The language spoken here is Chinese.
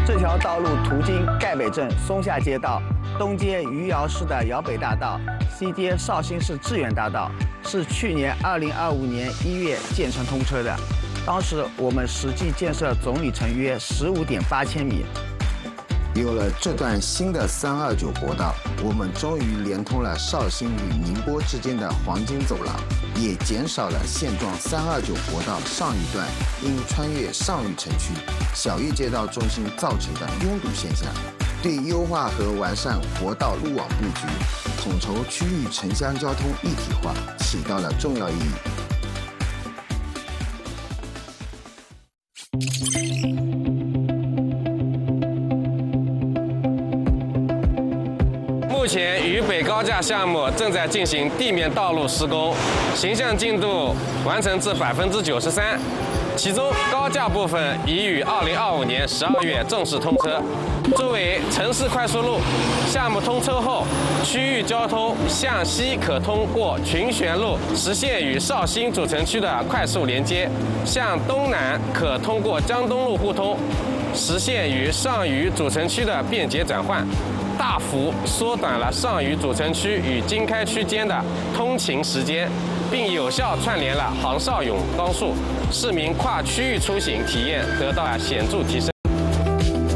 这条道路途经盖北镇松下街道，东接余姚市的姚北大道，西接绍兴市致远大道，是去年2025年1月建成通车的。当时我们实际建设总里程约15.8千米。 有了这段新的329国道，我们终于连通了绍兴与宁波之间的黄金走廊，也减少了现状329国道上虞段因穿越上虞城区、小叶街道中心造成的拥堵现象，对优化和完善国道路网布局、统筹区域城乡交通一体化起到了重要意义。 目前渝北高架项目正在进行地面道路施工，形项进度完成至93%，其中高架部分已于2025年12月正式通车。作为城市快速路，项目通车后，区域交通向西可通过群玄路实现与绍兴主城区的快速连接，向东南可通过江东路互通，实现与上虞主城区的便捷转换。大幅缩短了上虞主城区与经开区间的通勤时间，并有效串联了杭绍甬高速，市民跨区域出行体验得到了显著提升。